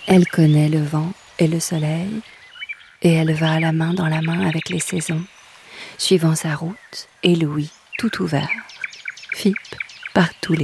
Elle connaît le vent et le soleil, et elle va la main dans la main avec les saisons, suivant sa route et l'ouïe tout ouvert, Fippe par tous les